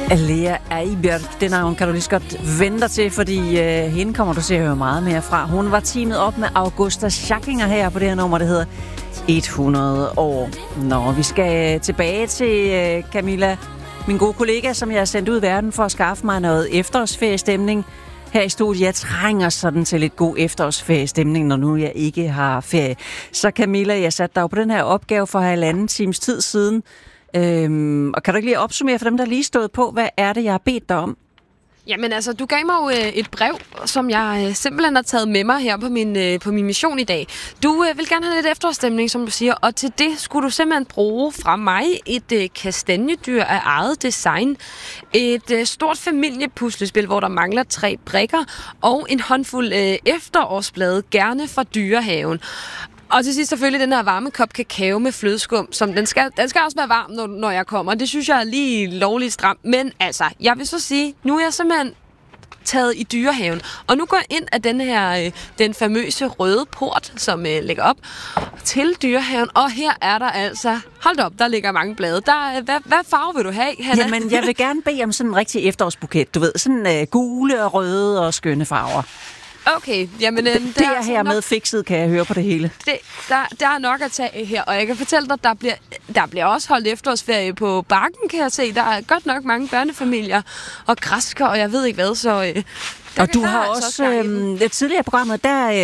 Lea Eibjerg, det navn kan du lige så godt vente dig til, fordi hende kommer du til at høre meget mere fra. Hun var teamet op med Augusta Schackinger her på det her nummer, der hedder 100 år. Nå, vi skal tilbage til Camilla, min gode kollega, som jeg har sendt ud i verden for at skaffe mig noget efterårsferiestemning her i studiet. Jeg trænger sådan til lidt god efterårsferiestemning, når nu jeg ikke har ferie. Så Camilla, jeg satte dig jo på den her opgave for 1,5 times tid siden. Og kan du ikke lige opsummere for dem, der lige stået på, hvad er det, jeg har bedt dig om? Jamen altså, du gav mig jo et brev, som jeg simpelthen har taget med mig her på min mission i dag. Du vil gerne have lidt efterårsstemning, som du siger, og til det skulle du simpelthen bruge fra mig et kastanjedyr af eget design. Et stort familiepuslespil, hvor der mangler 3 brikker, og en håndfuld efterårsblade, gerne fra Dyrehaven. Og til sidst selvfølgelig den her varme kop kakao med flødeskum, som den skal også være varm, når jeg kommer. Det synes jeg er lige lovligt stramt. Men altså, jeg vil så sige, nu er jeg simpelthen taget i Dyrehaven. Og nu går jeg ind af den famøse røde port, som ligger op til Dyrehaven. Og her er der altså, hold da op, der ligger mange blade. Hvad farve vil du have, Hanna? Jamen, jeg vil gerne bede om sådan en rigtig efterårsbuket. Du ved, sådan gule og røde og skønne farver. Okay, jamen... Det er her med fikset, kan jeg høre på det hele. Der er nok at tage her, og jeg kan fortælle dig, der bliver også holdt efterårsferie på Bakken, kan jeg se. Der er godt nok mange børnefamilier og græsker, og jeg ved ikke hvad, så... Og du har også det tidligere programmet,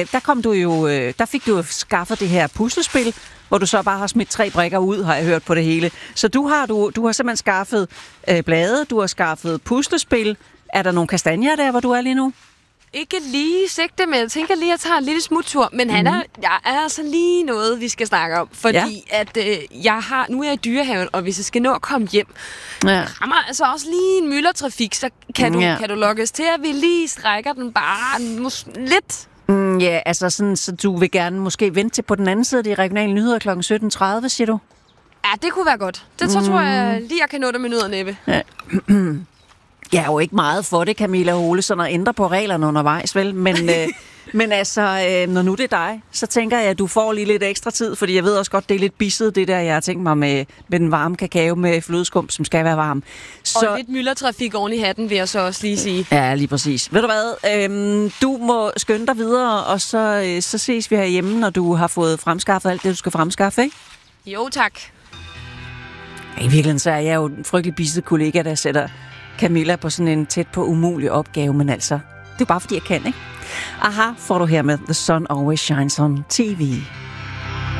der fik du jo skaffet det her puslespil, hvor du så bare har smidt 3 brikker ud, har jeg hørt på det hele. Så du har simpelthen skaffet blade, du har skaffet puslespil. Er der nogle kastanjer der, hvor du er lige nu? Ikke lige sigte, men jeg tænker lige, at jeg tager en lille smuttur. Men jeg er altså lige noget, vi skal snakke om. Fordi at nu er jeg i Dyrehaven, og hvis jeg skal nå at komme hjem, rammer altså også lige en myldretrafik, så kan du lokkes til, at vi lige strækker den bare lidt. Ja, altså sådan, så du vil gerne måske vente til på den anden side af de regionale nyheder kl. 17.30, siger du? Ja, det kunne være godt. Det tror jeg lige, jeg kan nå det med nød og næppe. Ja. Jeg er jo ikke meget for det, Camilla Olesen, at ændre på reglerne undervejs, vel? Men altså, når nu det er dig, så tænker jeg, at du får lige lidt ekstra tid, fordi jeg ved også godt, det er lidt bisset, det der, jeg har tænkt mig med den varme kakao med flødeskum, som skal være varm. Så... Og lidt myldretrafik oven i hatten, vil jeg så også lige sige. Ja, lige præcis. Ved du hvad? Du må skynde dig videre, og så ses vi herhjemme, når du har fået fremskaffet alt det, du skal fremskaffe, ikke? Jo, tak. I virkeligheden så er jeg jo en frygtelig bisset kollega, der sætter Camilla på sådan en tæt på umulig opgave, men altså, det er bare fordi, jeg kan, ikke? Aha, får du her med The Sun Always Shines on TV.